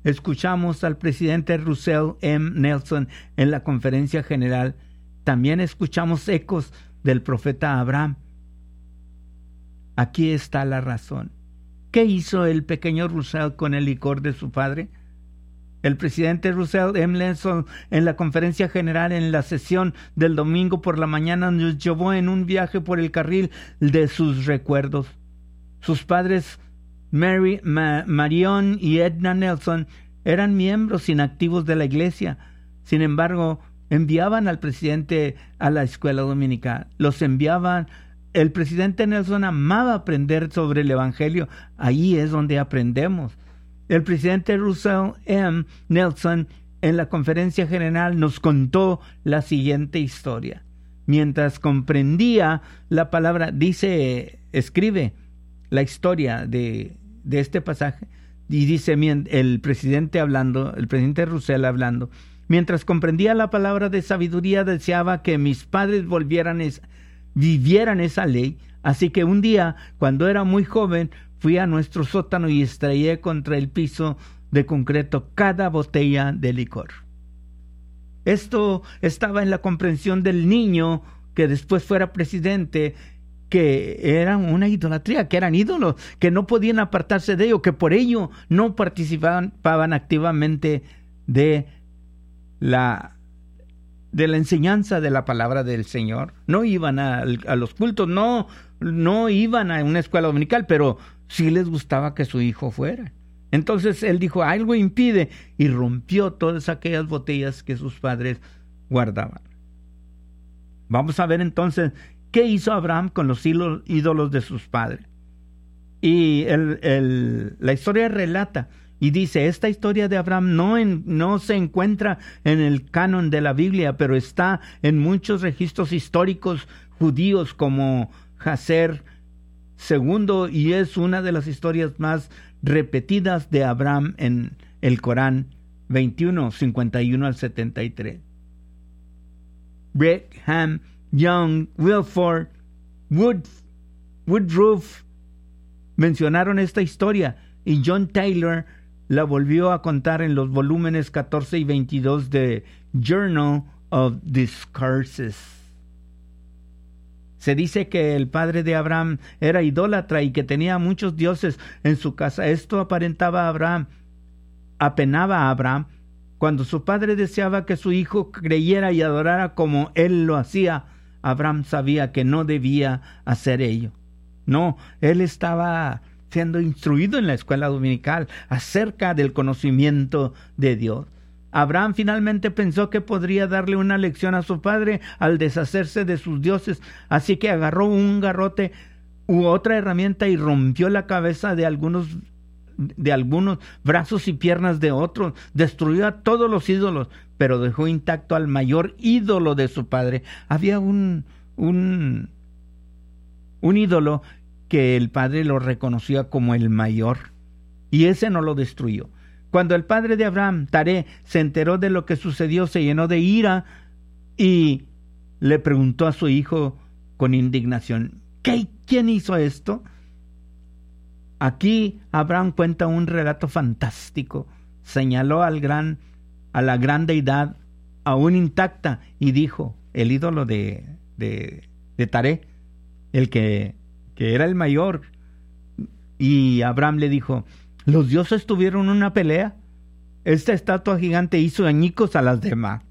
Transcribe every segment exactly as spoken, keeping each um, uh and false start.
escuchamos al presidente Russell M. Nelson en la conferencia general. También escuchamos ecos del profeta Abraham. Aquí está la razón. ¿Qué hizo el pequeño Russell con el licor de su padre? El presidente Russell M. Nelson en la conferencia general en la sesión del domingo por la mañana nos llevó en un viaje por el carril de sus recuerdos. Sus padres Mary, Ma, Marion y Edna Nelson eran miembros inactivos de la iglesia. Sin embargo, enviaban al presidente a la escuela dominical. Los enviaban. El presidente Nelson amaba aprender sobre el evangelio. Ahí es donde aprendemos. El presidente Russell M. Nelson en la conferencia general nos contó la siguiente historia. Mientras comprendía la palabra, dice, escribe la historia de, de este pasaje, y dice el presidente hablando, el presidente Russell hablando, mientras comprendía la palabra de sabiduría, deseaba que mis padres volvieran, es, vivieran esa ley. Así que un día, cuando era muy joven, fui a nuestro sótano y estrellé contra el piso de concreto cada botella de licor. Esto estaba en la comprensión del niño que después fuera presidente, que eran una idolatría, que eran ídolos, que no podían apartarse de ello, que por ello no participaban activamente de la, de la enseñanza de la palabra del Señor. No iban a, a los cultos, no, no iban a una escuela dominical, pero sí les gustaba que su hijo fuera. Entonces él dijo, algo impide, y rompió todas aquellas botellas que sus padres guardaban. Vamos a ver entonces qué hizo Abraham con los ídolos de sus padres. Y el, el, la historia relata y dice, esta historia de Abraham no, en, no se encuentra en el canon de la Biblia, pero está en muchos registros históricos judíos como Jazer segundo, y es una de las historias más repetidas de Abraham en el Corán veintiuno, cincuenta y uno al setenta y tres. Brigham Young, Wilford, Wood, Woodruff mencionaron esta historia, y John Taylor la volvió a contar en los volúmenes catorce y veintidós de Journal of Discourses. Se dice que el padre de Abraham era idólatra y que tenía muchos dioses en su casa. Esto aparentaba a Abraham, apenaba a Abraham. Cuando su padre deseaba que su hijo creyera y adorara como él lo hacía, Abraham sabía que no debía hacer ello. No, él estaba siendo instruido en la escuela dominical acerca del conocimiento de Dios. Abraham finalmente pensó que podría darle una lección a su padre al deshacerse de sus dioses, así que agarró un garrote u otra herramienta y rompió la cabeza de algunos de algunos, brazos y piernas de otros, destruyó a todos los ídolos, pero dejó intacto al mayor ídolo de su padre. Había un un un ídolo que el padre lo reconocía como el mayor, y ese no lo destruyó. Cuando el padre de Abraham, Taré, se enteró de lo que sucedió, se llenó de ira y le preguntó a su hijo con indignación, ¿qué, ¿quién hizo esto? Aquí Abraham cuenta un relato fantástico. Señaló al gran, a la gran deidad aún intacta y dijo, el ídolo de, de, de Taré, el que, que era el mayor. Y Abraham le dijo, los dioses tuvieron una pelea. Esta estatua gigante hizo añicos a las demás.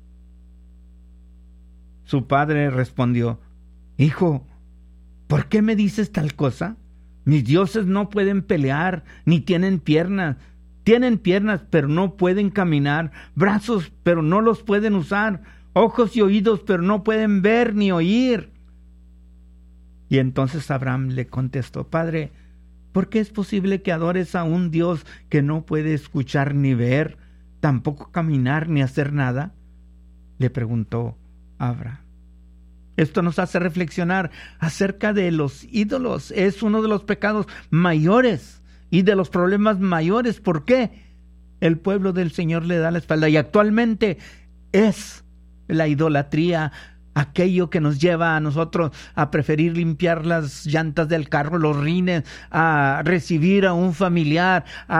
Su padre respondió, hijo, ¿por qué me dices tal cosa? Mis dioses no pueden pelear, ni tienen piernas. Tienen piernas, pero no pueden caminar. Brazos, pero no los pueden usar. Ojos y oídos, pero no pueden ver ni oír. Y entonces Abraham le contestó, Padre, ¿por qué es posible que adores a un Dios que no puede escuchar ni ver, tampoco caminar ni hacer nada? Le preguntó Abraham. Esto nos hace reflexionar acerca de los ídolos. Es uno de los pecados mayores y de los problemas mayores. ¿Por qué? El pueblo del Señor le da la espalda, y actualmente es la idolatría aquello que nos lleva a nosotros a preferir limpiar las llantas del carro, los rines, a recibir a un familiar, a